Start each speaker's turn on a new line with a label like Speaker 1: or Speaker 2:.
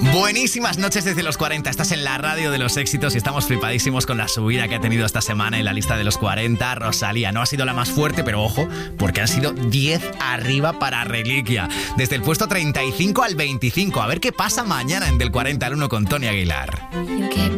Speaker 1: Buenísimas noches desde los 40. Estás en la radio de los éxitos y estamos flipadísimos con la subida que ha tenido esta semana en la lista de los 40. Rosalía no ha sido la más fuerte, pero ojo, porque han sido 10 arriba para Reliquia. Desde el puesto 35 al 25. A ver qué pasa mañana en Del 40 al 1 con Tony Aguilar.